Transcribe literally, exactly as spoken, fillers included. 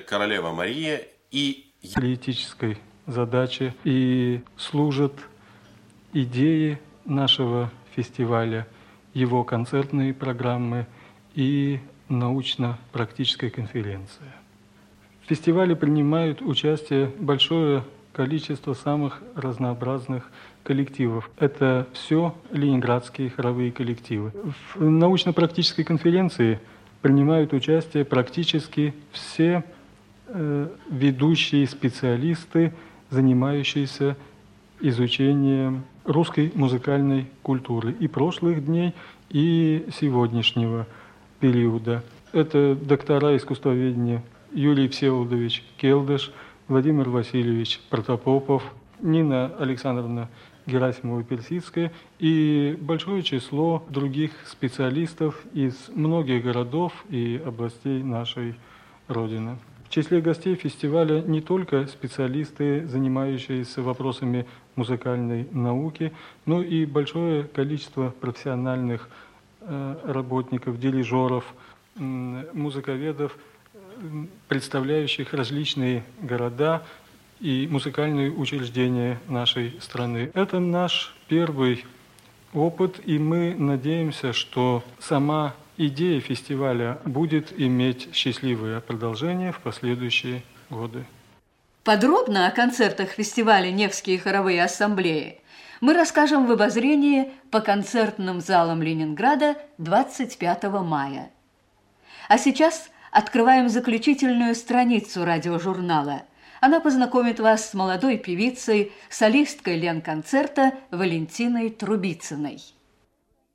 «Королева Мария» и политической задачи и служат идеи нашего фестиваля, его концертные программы и научно-практическая конференция. В фестивале принимают участие большое количество самых разнообразных коллективов. Это все ленинградские хоровые коллективы. В научно-практической конференции принимают участие практически все э, ведущие специалисты, занимающиеся изучением русской музыкальной культуры и прошлых дней, и сегодняшнего периода. Это доктора искусствоведения Юрий Всеволодович Келдыш, Владимир Васильевич Протопопов, Нина Александровна Герасимова-Персидская и большое число других специалистов из многих городов и областей нашей Родины. В числе гостей фестиваля не только специалисты, занимающиеся вопросами музыкальной науки, но и большое количество профессиональных э, работников, дирижеров, э, музыковедов, э, представляющих различные города и музыкальные учреждения нашей страны. Это наш первый опыт, и мы надеемся, что сама идея фестиваля будет иметь счастливое продолжение в последующие годы. Подробно о концертах фестиваля «Невские хоровые ассамблеи» мы расскажем в обозрении по концертным залам Ленинграда двадцать пятого мая. А сейчас открываем заключительную страницу радиожурнала. Она познакомит вас с молодой певицей, солисткой Ленконцерта Валентиной Трубицыной.